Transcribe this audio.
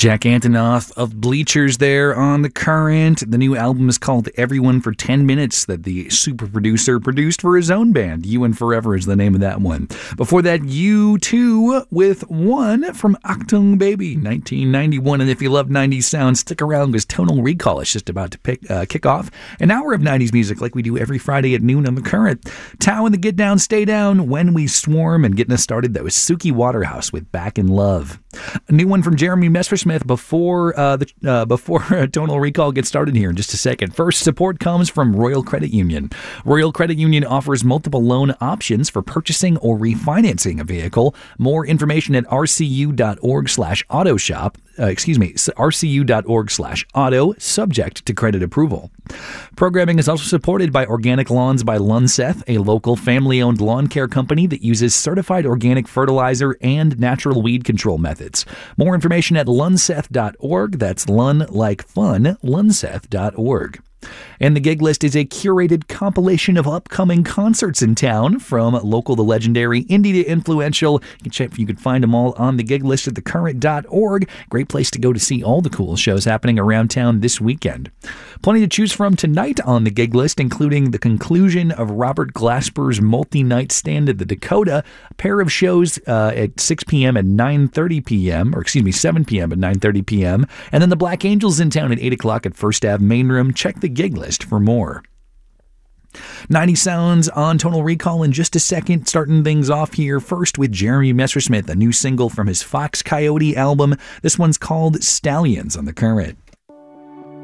Jack Antonoff of Bleachers there on The Current. The new album is called Everyone for 10 Minutes that the super producer produced for his own band. You and Forever is the name of that one. Before that, U2 with One from Achtung Baby, 1991. And if you love 90s sound, stick around because Tonal Recall is just about to kick off an hour of 90s music like we do every Friday at noon on The Current. Tao and the Get Down, Stay Down, When We Swarm, and getting us started, that was Suki Waterhouse with Back in Love. A new one from Jeremy Messersmith before Tonal Recall gets started here in just a second. First, support comes from Royal Credit Union. Royal Credit Union offers multiple loan options for purchasing or refinancing a vehicle. More information at rcu.org/autoshop. rcu.org/auto, subject to credit approval. Programming is also supported by Organic Lawns by Lunseth, a local family-owned lawn care company that uses certified organic fertilizer and natural weed control methods. More information at lunseth.org. That's Lun like fun, lunseth.org. And the gig list is a curated compilation of upcoming concerts in town, from local to legendary, indie to influential. You can check if you can find them all on the gig list at thecurrent.org. Great place to go to see all the cool shows happening around town this weekend. Plenty to choose from tonight on the gig list, including the conclusion of Robert Glasper's multi-night stand at the Dakota, a pair of shows at 6 p.m. and 9:30 p.m., or 7 p.m. and 9:30 p.m., and then the Black Angels in town at 8 o'clock at First Ave Main Room. Check the gig list for more. 90 Sounds on Tonal Recall in just a second. Starting things off here first with Jeremy Messersmith, a new single from his Fox Coyote album. This one's called Stallions on The Current.